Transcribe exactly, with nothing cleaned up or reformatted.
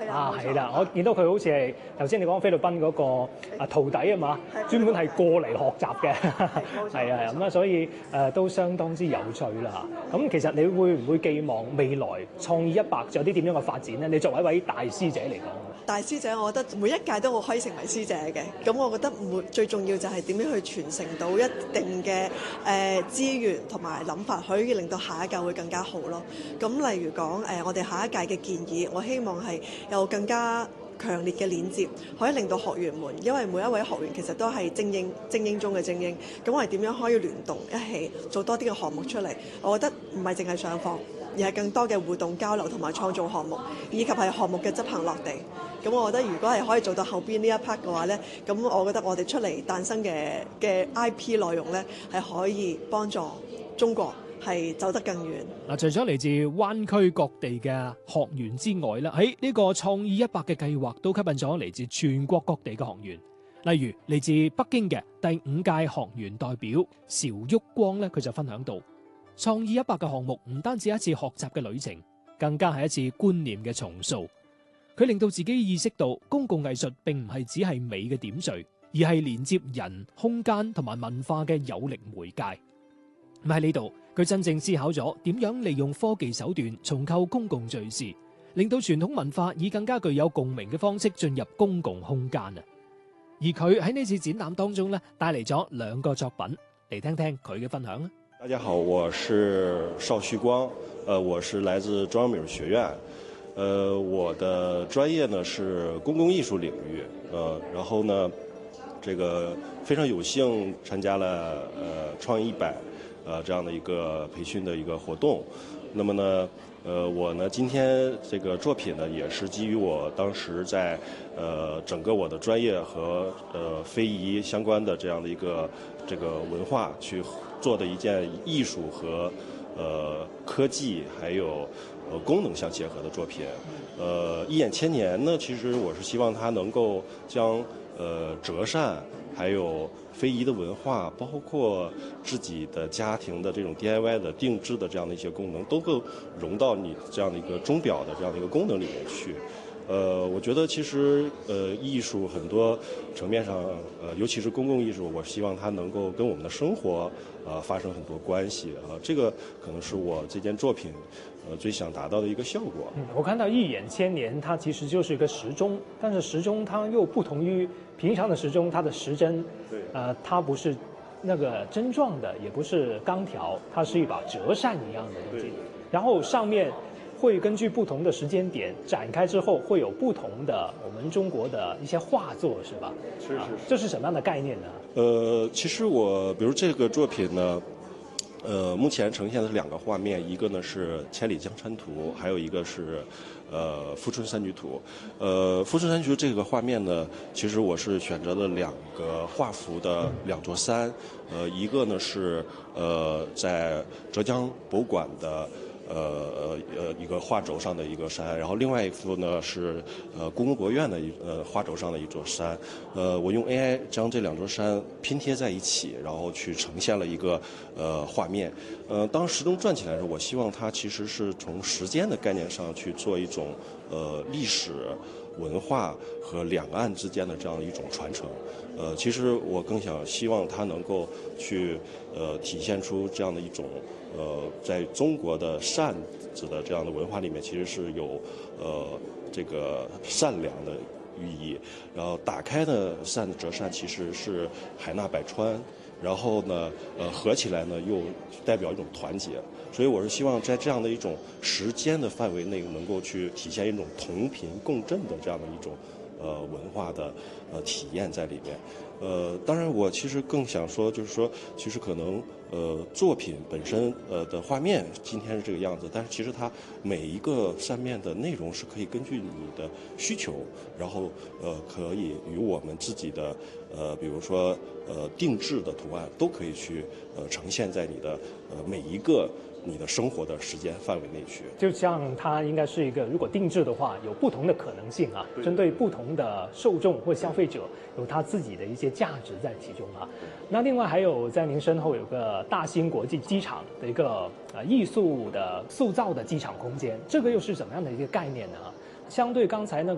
啊，係啦，我見到佢好似係頭先你講菲律賓嗰個啊徒弟啊嘛，專門係過嚟學習嘅，係啊，咁啊，所以誒都相當之有趣啦。咁其實你會唔會寄望未來創意一百有啲點樣嘅發展咧？你作為一位大師姐嚟講， 大師姐，我覺得每一屆都我可以成為師姐嘅。咁我覺得每最重要就係點樣去傳承到一定嘅誒資源同埋諗法，可以令到下一屆會更加好咯。咁例如講誒、呃，我哋下一屆嘅建議，我希望係有更加強烈嘅鏈接，可以令到學員們，因為每一位學員其實都係精英精英中嘅精英，咁我哋點樣可以聯動一起做多啲嘅項目出嚟？我覺得唔係淨係上課，而係更多嘅互動交流同埋創造項目，以及係項目嘅執行落地。咁我覺得如果係可以做到後邊呢一 part 嘅話呢，咁我覺得我哋出嚟誕生嘅嘅 I P 內容呢，係可以幫助中國係走得更遠。 嗱，除咗嚟自灣區各地嘅學員之外咧，喺呢個創意一百嘅計劃都吸引咗嚟自全國各地嘅學員。例如嚟自北京嘅第五屆學員代表邵旭光咧，佢就分享到，創意一百嘅項目唔單止一次學習嘅旅程，更加係一次觀念嘅重塑。佢令到自己意識到，公共藝術並唔係只係美嘅點綴，而係連接人、空間同埋文化嘅有力媒介。咁喺呢度，佢真正思考咗點樣利用科技手段重構公共敘事，令到傳統文化以更加具有共鳴嘅方式進入公共空間啊！而佢喺呢次展覽當中咧，帶嚟咗兩個作品，嚟聽聽佢嘅分享啊！ 大家好，我是邵旭光，呃，我是來自中央美術學院。呃，我的專業呢是公共藝術領域，呃，然後呢，這個非常有幸參加了呃創意一百，呃這樣的一個培訓的一個活動。那麼呢，呃，我呢今天這個作品呢也是基於我當時在呃整個我的專業和呃非遺相關的這樣的一個這個文化去做的一件藝術和呃科技還有呃功能相結合的作品。呃，一眼千年呢，其實我是希望它能夠將呃折扇還有非遺的文化，包括自己的家庭的這種 D I Y 的定制的這樣的一些功能，都夠融到你這樣的一個鐘錶的這樣的一個功能裡面去。呃，我覺得其實呃藝術很多層面上，呃尤其是公共藝術，我希望它能夠跟我們的生活呃發生很多關係啊，這個可能是我這件作品呃最想達到的一個效果。 嗯，我看到一眼千年，它其實就是一個時鐘，但是時鐘它又不同於平常的時鐘，它的時針， 對， 呃，它不是那個針狀的，也不是鋼條，它是一把折扇一樣的東西，然後上面會根據不同的時間點展開之後，會有不同的我們中國的一些畫作，是吧？ 是是是。 啊，這是什麼樣的概念呢？ 呃，其實我，比如這個作品呢，呃，目前呈現的是兩個畫面，一個呢是《千里江山圖》，還有一個是，呃，《富春山居圖》。呃，《富春山居》這個畫面呢，其實我是選擇了兩個畫幅的兩座山，呃，一個呢是，呃，在浙江博物館的。呃呃一個畫軸上的一個山，然後另外一幅呢是呃故宮博物院的一呃畫軸上的一座山，呃我用 A I 將這兩座山拼貼在一起，然後去呈現了一個呃畫面。呃當時鐘轉起來的時候，我希望它其實是從時間的概念上去做一種呃歷史文化和兩岸之間的這樣一種傳承。呃其實我更想希望它能夠去呃體現出這樣的一種呃在中國的扇子的這樣的文化裏面，其實是有呃這個善良的寓意。然後打開的扇子折扇其實是海納百川，然後呢呃合起來呢又代表一種團結。所以我是希望在這樣的一種時間的範圍內，能夠去體現一種同頻共振的這樣的一種呃文化的呃體驗在裏面。呃當然我其實更想說，就是說其實可能呃作品本身呃的畫面今天是這個樣子，但是其實它每一個扇面的內容是可以根據你的需求，然後呃可以與我們自己的呃比如說呃定制的圖案都可以去呃呈現在你的呃每一個你的生活的時間範圍內去。 就像它應該是一個，如果定制的話，有不同的可能性啊，針對不同的受眾或消費者，有它自己的一些價值在其中啊。那另外還有在您身後有個大興國際機場的一個呃藝術的塑造的機場空間，這個又是怎麼樣的一個概念呢？相對剛才那個